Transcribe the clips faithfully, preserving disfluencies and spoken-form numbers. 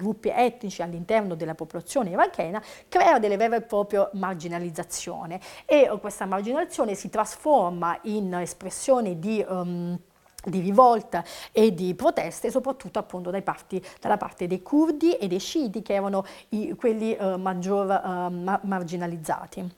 gruppi etnici all'interno della popolazione irachena, crea delle vere e proprie marginalizzazioni e questa marginalizzazione si trasforma in espressione di um, di rivolta e di proteste, soprattutto appunto dai parti, dalla parte dei curdi e dei sciiti, che erano i, quelli uh, maggior uh, ma marginalizzati.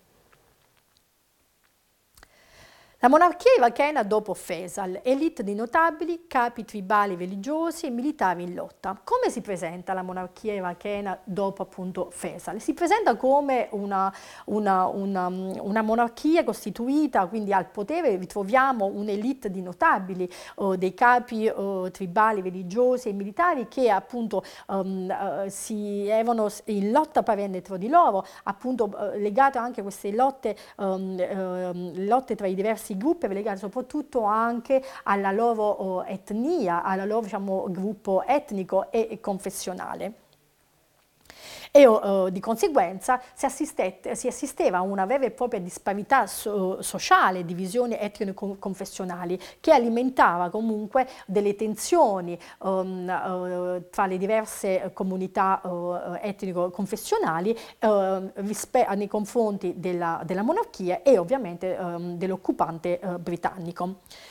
La monarchia irachena dopo Faisal, elite di notabili, capi tribali religiosi e militari in lotta. Come si presenta la monarchia irachena dopo appunto Faisal? Si presenta come una, una, una, una monarchia costituita, quindi al potere ritroviamo un'elite di notabili, uh, dei capi uh, tribali religiosi e militari che appunto um, uh, si erano in lotta perenne tra di loro, appunto uh, legate anche a queste lotte, um, uh, lotte tra i diversi gruppi, legati soprattutto anche alla loro oh, etnia, al loro diciamo, gruppo etnico e, e confessionale. E uh, di conseguenza si, si assisteva a una vera e propria disparità so sociale, divisioni etnico-confessionali, che alimentava comunque delle tensioni um, uh, tra le diverse comunità uh, etnico-confessionali uh, nei confronti della, della monarchia e ovviamente um, dell'occupante uh, britannico.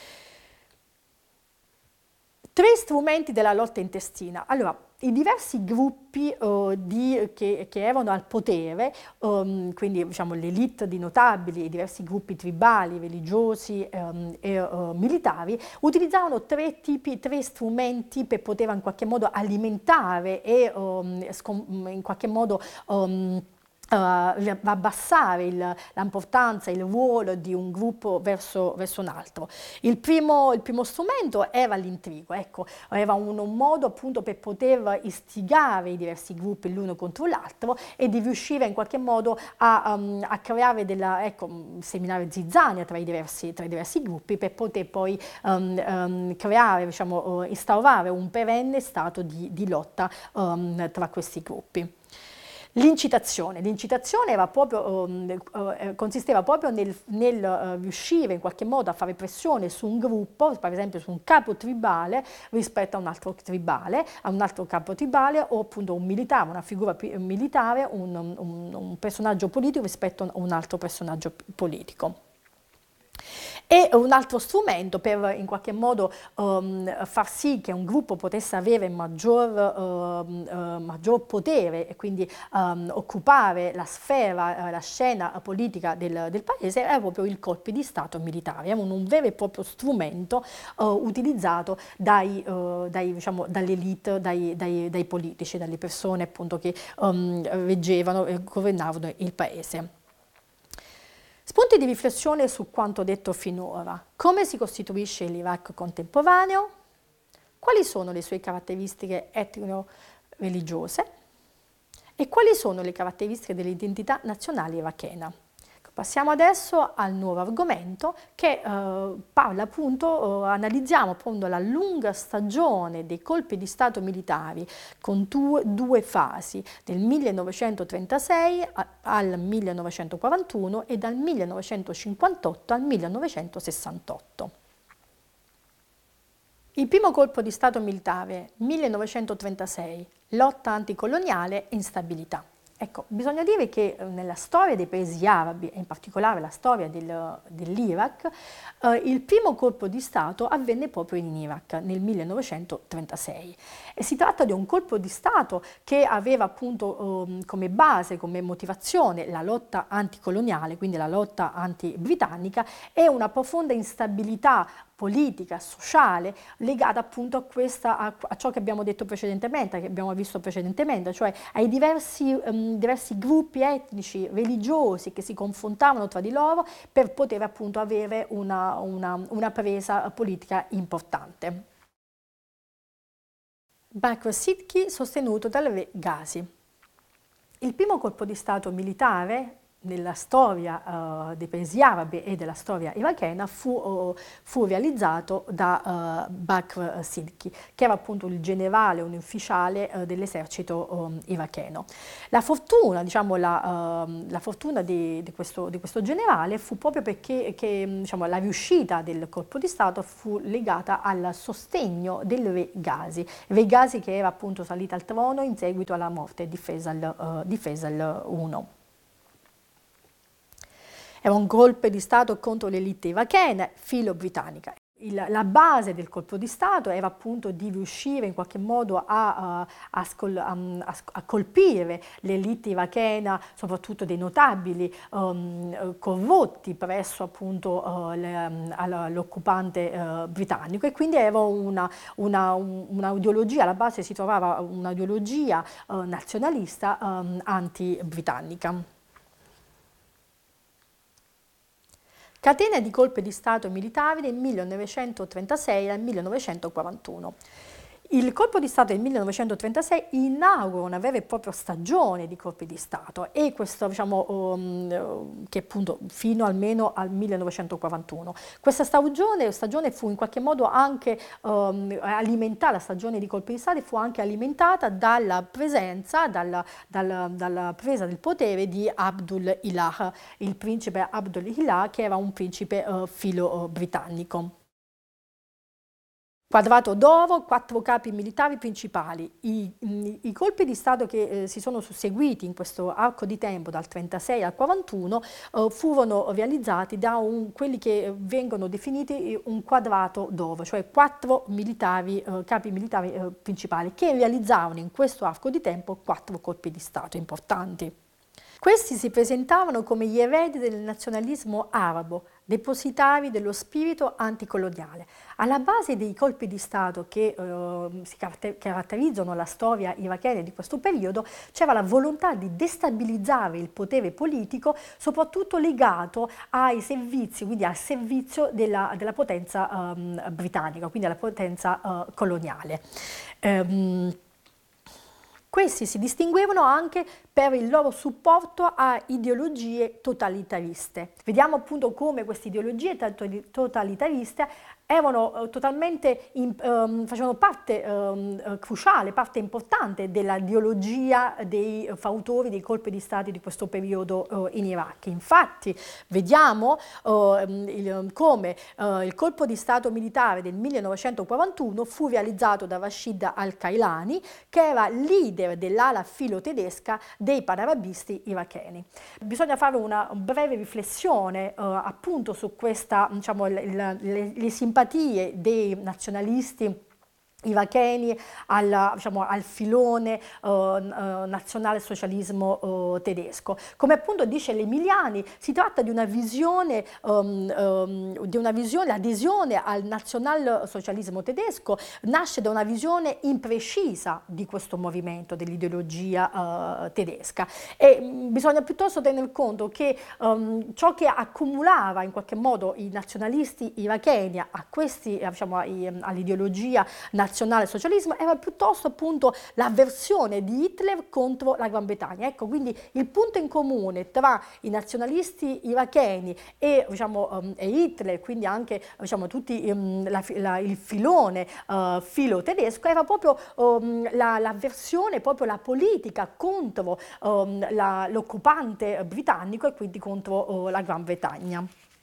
Tre strumenti della lotta intestina. Allora, i diversi gruppi uh, di, che, che erano al potere, um, quindi diciamo, l'elite di notabili, i diversi gruppi tribali, religiosi um, e uh, militari, utilizzavano tre tipi, tre strumenti per poter in qualche modo alimentare e um, in qualche modo um, Uh, abbassare l'importanza, il ruolo di un gruppo verso, verso un altro. Il primo, il primo strumento era l'intrigo, ecco, era un, un modo appunto per poter istigare i diversi gruppi l'uno contro l'altro e di riuscire in qualche modo a, um, a creare della, ecco, seminare zizzania tra i diversi, tra i diversi gruppi per poter poi um, um, creare, diciamo, uh, instaurare un perenne stato di, di lotta um, tra questi gruppi. L'incitazione, l'incitazione era proprio, um, uh, consisteva proprio nel, nel uh, riuscire in qualche modo a fare pressione su un gruppo, per esempio su un capo tribale rispetto a un altro tribale, a un altro capo tribale o appunto un militare, una figura militare, un, un, un personaggio politico rispetto a un altro personaggio politico. E un altro strumento per in qualche modo um, far sì che un gruppo potesse avere maggior, uh, uh, maggior potere e quindi um, occupare la sfera, uh, la scena politica del, del paese, era proprio il colpi di Stato militare, era un, un vero e proprio strumento uh, utilizzato dai, uh, dai, diciamo, dall'elite, dai, dai, dai politici, dalle persone appunto che um, reggevano e governavano il paese. Spunti di riflessione su quanto detto finora. Come si costituisce l'Iraq contemporaneo? Quali sono le sue caratteristiche etnico-religiose? E quali sono le caratteristiche dell'identità nazionale irachena? Passiamo adesso al nuovo argomento che eh, parla appunto, eh, analizziamo appunto la lunga stagione dei colpi di Stato militari con due, due fasi, del millenovecentotrentasei a, al millenovecentoquarantuno e dal millenovecentocinquantotto al millenovecentosessantotto. Il primo colpo di Stato militare, millenovecentotrentasei, lotta anticoloniale e instabilità. Ecco, bisogna dire che nella storia dei paesi arabi, e in particolare la storia del, dell'Iraq, eh, il primo colpo di Stato avvenne proprio in Iraq nel millenovecentotrentasei. E si tratta di un colpo di Stato che aveva appunto eh, come base, come motivazione la lotta anticoloniale, quindi la lotta anti-britannica, e una profonda instabilità politica, sociale, legata appunto a, questa, a, a ciò che abbiamo detto precedentemente, che abbiamo visto precedentemente, cioè ai diversi, um, diversi gruppi etnici, religiosi che si confrontavano tra di loro per poter appunto avere una, una, una presa politica importante. Bakr Siddiqui sostenuto dal re Ghazi. Il primo colpo di Stato militare nella storia uh, dei paesi arabi e della storia irachena fu, uh, fu realizzato da uh, Bakr Siddiqui, che era appunto il generale, un ufficiale uh, dell'esercito um, iracheno. La fortuna, diciamo, la, uh, la fortuna di, di, questo, di questo generale fu proprio perché che, diciamo, la riuscita del colpo di Stato fu legata al sostegno del re Ghazi, re Ghazi che era appunto salito al trono in seguito alla morte di Faisal, uh, di Faisal I. Era un colpo di Stato contro l'elite irachena, filo-britannica. Il, la base del colpo di Stato era appunto di riuscire in qualche modo a, a, a, a colpire l'elite irachena, soprattutto dei notabili um, corrotti presso appunto uh, l'occupante uh, britannico, e quindi era una, una, una ideologia, alla base si trovava un'ideologia uh, nazionalista um, anti-britannica. Catena di colpi di Stato militari del millenovecentotrentasei al millenovecentoquarantuno. Il colpo di Stato del millenovecentotrentasei inaugura una vera e propria stagione di colpi di Stato, e questo, diciamo, um, che appunto fino almeno al millenovecentoquarantuno. Questa stagione, stagione fu in qualche modo anche um, alimentata, la stagione di colpi di Stato fu anche alimentata dalla presenza, dalla, dalla, dalla presa del potere di Abdul Ilah, il principe Abdul Ilah, che era un principe uh, filo-britannico. Quadrato d'oro, quattro capi militari principali. I, i, i colpi di Stato che eh, si sono susseguiti in questo arco di tempo dal trentasei al quarantuno eh, furono realizzati da un, quelli che vengono definiti un quadrato d'oro, cioè quattro militari, eh, capi militari eh, principali che realizzarono in questo arco di tempo quattro colpi di Stato importanti. Questi si presentavano come gli eredi del nazionalismo arabo, depositari dello spirito anticoloniale. Alla base dei colpi di Stato che eh, si caratterizzano la storia irachena di questo periodo c'era la volontà di destabilizzare il potere politico, soprattutto legato ai servizi, quindi al servizio della, della potenza um, britannica, quindi alla potenza uh, coloniale. Um, Questi si distinguevano anche per il loro supporto a ideologie totalitariste. Vediamo appunto come queste ideologie totalitariste erano totalmente in, um, facevano parte um, cruciale, parte importante della ideologia dei fautori dei colpi di Stato di questo periodo uh, in Iraq. Infatti vediamo uh, il, come uh, il colpo di Stato militare del millenovecentoquarantuno fu realizzato da Rashid al-Kailani, che era leader dell'ala filo-tedesca dei panarabisti iracheni. Bisogna fare una breve riflessione uh, appunto su questa, diciamo, le, le, le simpatie dei nazionalisti iracheni al, diciamo, al filone uh, uh, nazionale socialismo uh, tedesco. Come appunto dice l'Emiliani, si tratta di una visione, um, um, di una visione, l'adesione al nazionalsocialismo tedesco nasce da una visione imprecisa di questo movimento, dell'ideologia uh, tedesca, e mh, bisogna piuttosto tener conto che um, ciò che accumulava in qualche modo i nazionalisti iracheni a questi, diciamo, all'ideologia nazionale socialismo era piuttosto appunto l'avversione di Hitler contro la Gran Bretagna. Ecco, quindi il punto in comune tra i nazionalisti iracheni e, diciamo, um, e Hitler, quindi anche, diciamo, tutti um, la, la, il filone uh, filo tedesco, era proprio um, l'avversione, la proprio la politica contro um, l'occupante britannico e quindi contro uh, la Gran Bretagna.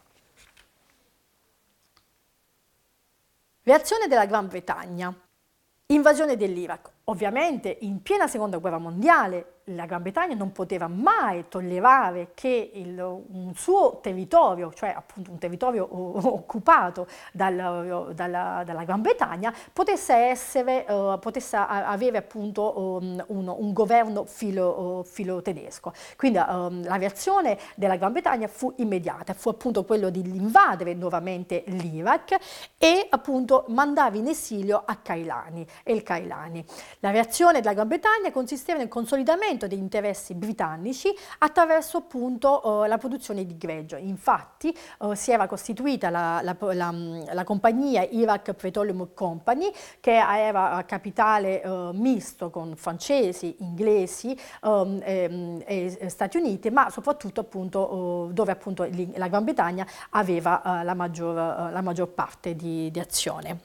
Reazione della Gran Bretagna. Invasione dell'Iraq. Ovviamente in piena seconda guerra mondiale la Gran Bretagna non poteva mai tollerare che il, un suo territorio, cioè appunto un territorio occupato dal, dalla, dalla Gran Bretagna, potesse essere, uh, potesse avere appunto um, un, un governo filo, uh, filo tedesco. Quindi um, la reazione della Gran Bretagna fu immediata, fu appunto quello di invadere nuovamente l'Iraq e appunto mandare in esilio a Kailani, el Kailani. La reazione della Gran Bretagna consisteva nel consolidamento sostentamento degli interessi britannici attraverso appunto eh, la produzione di greggio. Infatti eh, si era costituita la, la, la, la compagnia Iraq Petroleum Company, che aveva a capitale eh, misto con francesi, inglesi ehm, e, e Stati Uniti, ma soprattutto appunto eh, dove appunto la Gran Bretagna aveva eh, la, maggior, eh, la maggior parte di, di azione.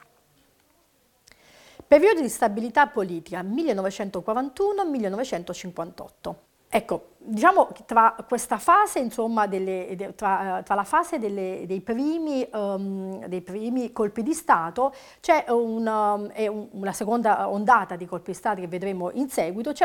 Periodo di stabilità politica millenovecentoquarantuno millenovecentocinquantotto. Ecco, diciamo che tra questa fase, insomma, delle, tra, tra la fase delle, dei, primi, um, dei primi colpi di Stato c'è un, um, una seconda ondata di colpi di Stato che vedremo in seguito, c'è